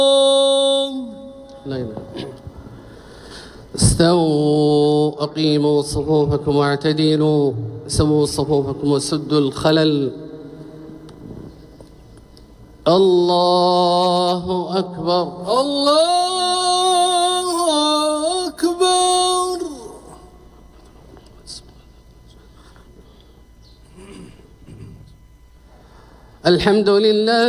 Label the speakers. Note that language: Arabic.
Speaker 1: لا إله. استووا أقيموا صفوفكم واعتدلوا، سووا صفوفكم وسدوا الخلل. الله أكبر الله أكبر. الحمد لله.